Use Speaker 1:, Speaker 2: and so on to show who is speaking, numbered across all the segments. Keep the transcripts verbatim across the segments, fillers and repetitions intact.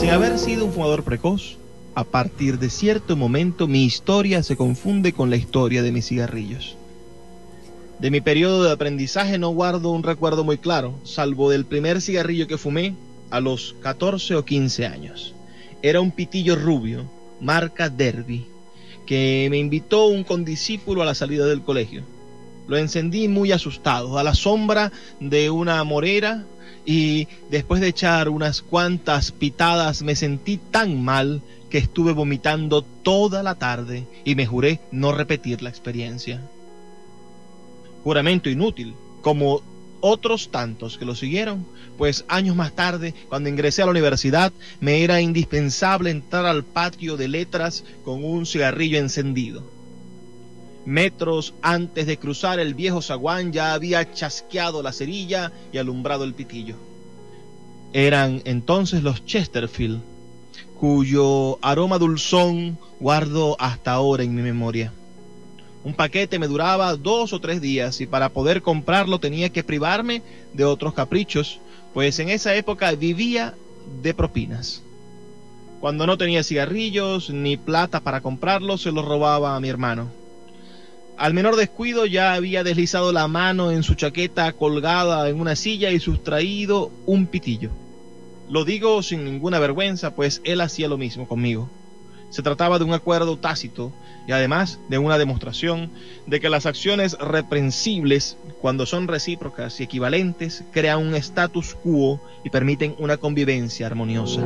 Speaker 1: Sin haber sido un fumador precoz, a partir de cierto momento mi historia se confunde con la historia de mis cigarrillos. De mi periodo de aprendizaje no guardo un recuerdo muy claro, salvo del primer cigarrillo que fumé a los catorce o quince años. Era un pitillo rubio, marca Derby, que me invitó un condiscípulo a la salida del colegio. Lo encendí muy asustado, a la sombra de una morera, y después de echar unas cuantas pitadas me sentí tan mal que estuve vomitando toda la tarde y me juré no repetir la experiencia. Juramento inútil, como otros tantos que lo siguieron, pues años más tarde, cuando ingresé a la universidad, me era indispensable entrar al patio de letras con un cigarrillo encendido. Metros antes de cruzar el viejo zaguán ya había chasqueado la cerilla y alumbrado el pitillo. Eran entonces los Chesterfield, cuyo aroma dulzón guardo hasta ahora en mi memoria. Un paquete me duraba dos o tres días y para poder comprarlo tenía que privarme de otros caprichos, pues en esa época vivía de propinas. Cuando no tenía cigarrillos ni plata para comprarlos, se los robaba a mi hermano. Al menor descuido ya había deslizado la mano en su chaqueta colgada en una silla y sustraído un pitillo. Lo digo sin ninguna vergüenza, pues él hacía lo mismo conmigo. Se trataba de un acuerdo tácito y además de una demostración de que las acciones reprensibles, cuando son recíprocas y equivalentes, crean un status quo y permiten una convivencia armoniosa.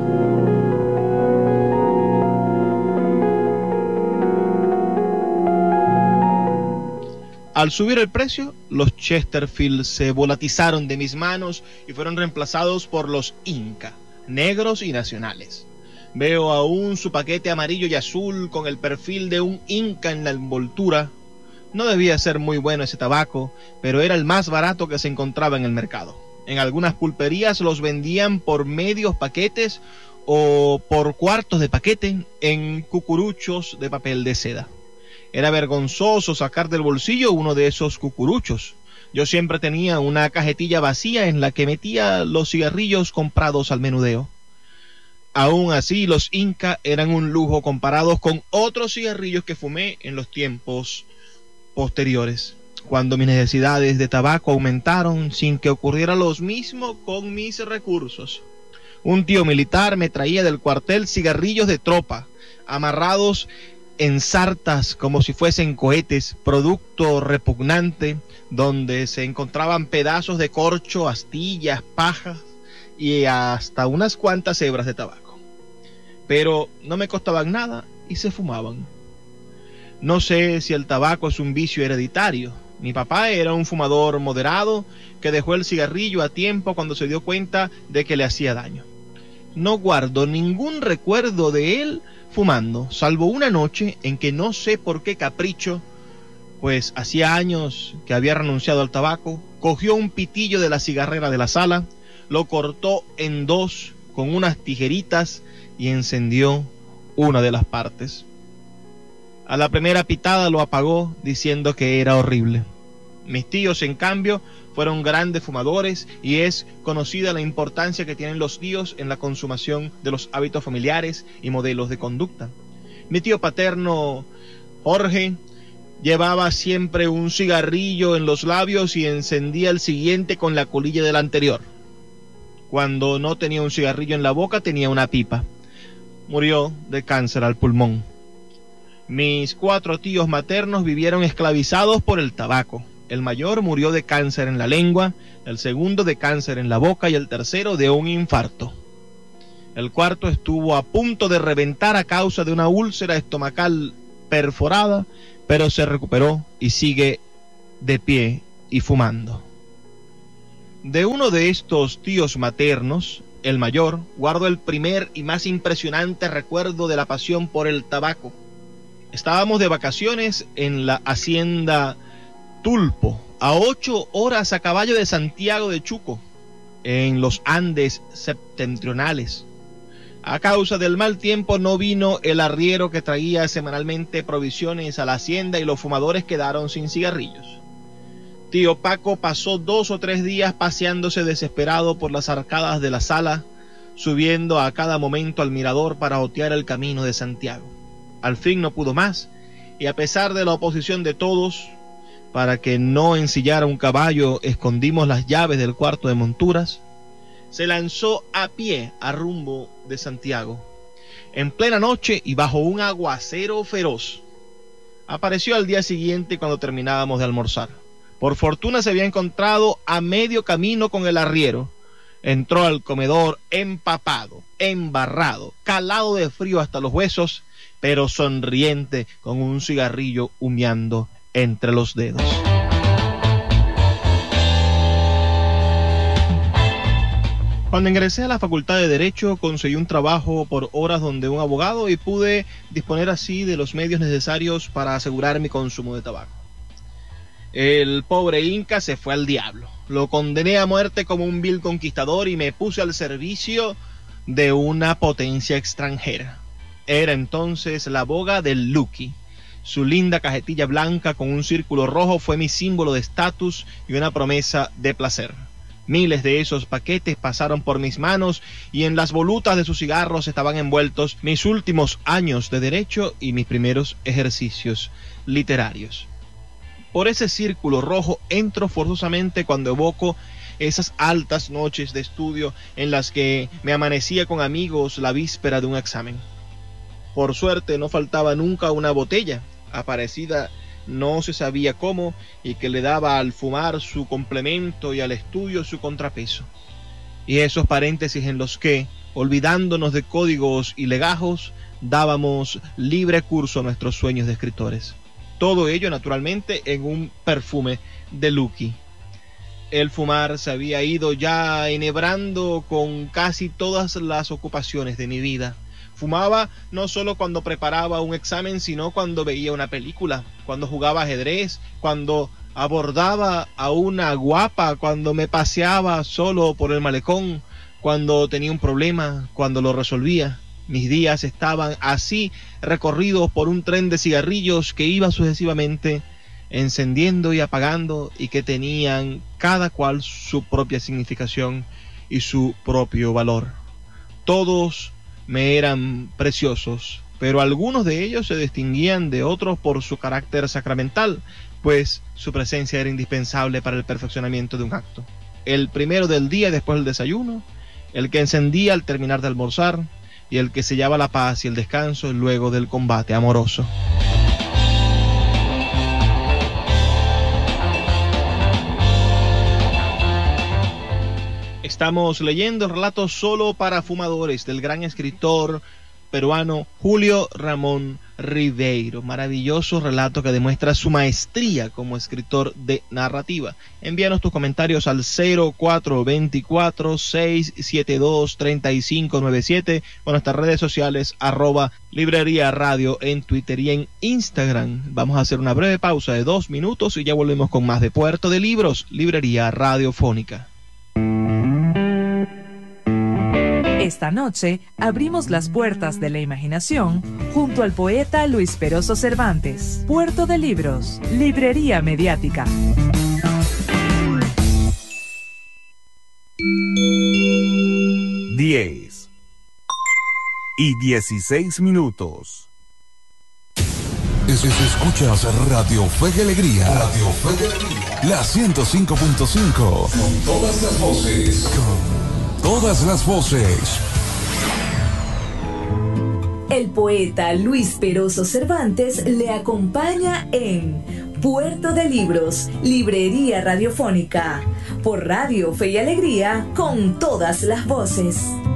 Speaker 1: Al subir el precio, los Chesterfield se volatizaron de mis manos y fueron reemplazados por los Inca, negros y nacionales. Veo aún su paquete amarillo y azul con el perfil de un inca en la envoltura. No debía ser muy bueno ese tabaco, pero era el más barato que se encontraba en el mercado. En algunas pulperías los vendían por medios paquetes o por cuartos de paquete en cucuruchos de papel de seda. Era vergonzoso sacar del bolsillo uno de esos cucuruchos. Yo siempre tenía una cajetilla vacía en la que metía los cigarrillos comprados al menudeo. Aún así, los Inca eran un lujo comparados con otros cigarrillos que fumé en los tiempos posteriores, cuando mis necesidades de tabaco aumentaron sin que ocurriera lo mismo con mis recursos. Un tío militar me traía del cuartel cigarrillos de tropa, amarrados en sartas como si fuesen cohetes, producto repugnante, donde se encontraban pedazos de corcho, astillas, pajas y hasta unas cuantas hebras de tabaco. Pero no me costaban nada y se fumaban. No sé si el tabaco es un vicio hereditario. Mi papá era un fumador moderado que dejó el cigarrillo a tiempo cuando se dio cuenta de que le hacía daño. No guardo ningún recuerdo de él fumando, salvo una noche en que no sé por qué capricho, pues hacía años que había renunciado al tabaco, cogió un pitillo de la cigarrera de la sala, lo cortó en dos con unas tijeritas y encendió una de las partes. A la primera pitada lo apagó diciendo que era horrible. Mis tíos, en cambio, fueron grandes fumadores y es conocida la importancia que tienen los tíos en la consumación de los hábitos familiares y modelos de conducta. Mi tío paterno, Jorge, llevaba siempre un cigarrillo en los labios y encendía el siguiente con la colilla del anterior. Cuando no tenía un cigarrillo en la boca, tenía una pipa. Murió de cáncer al pulmón. Mis cuatro tíos maternos vivieron esclavizados por el tabaco. El mayor murió de cáncer en la lengua, el segundo de cáncer en la boca y el tercero de un infarto. El cuarto estuvo a punto de reventar a causa de una úlcera estomacal perforada, pero se recuperó y sigue de pie y fumando. De uno de estos tíos maternos, el mayor, guardo el primer y más impresionante recuerdo de la pasión por el tabaco. Estábamos de vacaciones en la hacienda Tulpo, a ocho horas a caballo de Santiago de Chuco, en los Andes septentrionales. A causa del mal tiempo no vino el arriero que traía semanalmente provisiones a la hacienda y los fumadores quedaron sin cigarrillos. Tío Paco pasó dos o tres días paseándose desesperado por las arcadas de la sala, subiendo a cada momento al mirador para otear el camino de Santiago. Al fin no pudo más, y a pesar de la oposición de todos, para que no ensillara un caballo, escondimos las llaves del cuarto de monturas, se lanzó a pie a rumbo de Santiago. En plena noche y bajo un aguacero feroz. Apareció al día siguiente cuando terminábamos de almorzar. Por fortuna se había encontrado a medio camino con el arriero. Entró al comedor empapado, embarrado, calado de frío hasta los huesos, pero sonriente, con un cigarrillo humeando entre los dedos. Cuando ingresé a la Facultad de Derecho, conseguí un trabajo por horas donde un abogado y pude disponer así de los medios necesarios para asegurar mi consumo de tabaco. El pobre Inca se fue al diablo. Lo condené a muerte como un vil conquistador y me puse al servicio de una potencia extranjera. Era entonces la boga del Lucky. Su linda cajetilla blanca con un círculo rojo fue mi símbolo de estatus y una promesa de placer. Miles de esos paquetes pasaron por mis manos y en las volutas de sus cigarros estaban envueltos mis últimos años de derecho y mis primeros ejercicios literarios. Por ese círculo rojo entro forzosamente cuando evoco esas altas noches de estudio en las que me amanecía con amigos la víspera de un examen. Por suerte no faltaba nunca una botella, aparecida no se sabía cómo, y que le daba al fumar su complemento y al estudio su contrapeso. Y esos paréntesis en los que, olvidándonos de códigos y legajos, dábamos libre curso a nuestros sueños de escritores. Todo ello, naturalmente, en un perfume de Lucky. El fumar se había ido ya enhebrando con casi todas las ocupaciones de mi vida. Fumaba no solo cuando preparaba un examen, sino cuando veía una película, cuando jugaba ajedrez, cuando abordaba a una guapa, cuando me paseaba solo por el malecón, cuando tenía un problema, cuando lo resolvía. Mis días estaban así recorridos por un tren de cigarrillos que iba sucesivamente encendiendo y apagando y que tenían cada cual su propia significación y su propio valor. Todos me eran preciosos, pero algunos de ellos se distinguían de otros por su carácter sacramental, pues su presencia era indispensable para el perfeccionamiento de un acto. El primero del día después del desayuno, el que encendía al terminar de almorzar y el que sellaba la paz y el descanso luego del combate amoroso. Estamos leyendo el relato Solo para fumadores del gran escritor peruano Julio Ramón Ribeiro. Maravilloso relato que demuestra su maestría como escritor de narrativa. Envíanos tus comentarios al cero cuatro dos cuatro, seis siete dos, tres cinco nueve siete o en nuestras redes sociales arroba Librería Radio en Twitter y en Instagram. Vamos a hacer una breve pausa de dos minutos y ya volvemos con más de Puerto de Libros, Librería Radiofónica.
Speaker 2: Esta noche abrimos las puertas de la imaginación junto al poeta Luis Peroso Cervantes. Puerto de Libros, Librería Mediática.
Speaker 3: diez y dieciséis minutos.
Speaker 4: Es, es, escuchas Radio Fe y Alegría. Radio Fe y Alegría. La ciento cinco punto cinco. Con todas las voces. Con todas las voces.
Speaker 2: El poeta Luis Peroso Cervantes le acompaña en Puerto de Libros, Librería Radiofónica. Por Radio Fe y Alegría, con todas las voces.